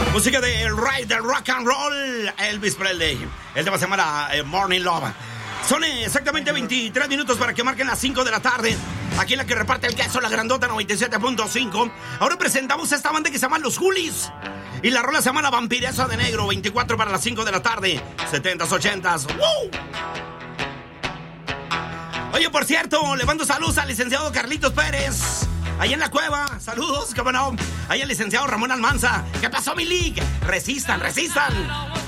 Música de El Rey del Rock and Roll, Elvis Presley. El tema se llama Morning Love. Son exactamente 23 minutos para que marquen las 5 de la tarde. Aquí la que reparte el queso, la grandota 97.5. Ahora presentamos a esta banda que se llama Los Julis. Y la rola se llama La Vampiresa de Negro. 24 para las 5 de la tarde. 70s, 80s. ¡Woo! Oye, por cierto, le mando saludos al licenciado Carlitos Pérez. Ahí en la cueva, saludos, cómo no. Ahí el licenciado Ramón Almanza. ¿Qué pasó, mi league? Resistan, resistan.